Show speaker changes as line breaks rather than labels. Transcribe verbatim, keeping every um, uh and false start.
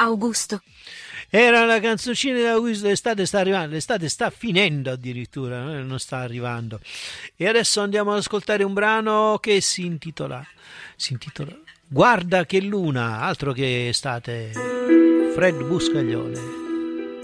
Augusto.
Era la canzoncina di Augusto. L'estate sta arrivando, l'estate sta finendo addirittura, non sta arrivando. E adesso andiamo ad ascoltare un brano che si intitola si intitola Guarda che luna, altro che estate. Fred Buscaglione.